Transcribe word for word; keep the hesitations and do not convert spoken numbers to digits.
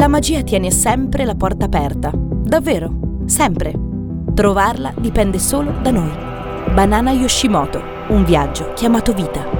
La magia tiene sempre la porta aperta. Davvero, sempre. Trovarla dipende solo da noi. Banana Yoshimoto, un viaggio chiamato vita.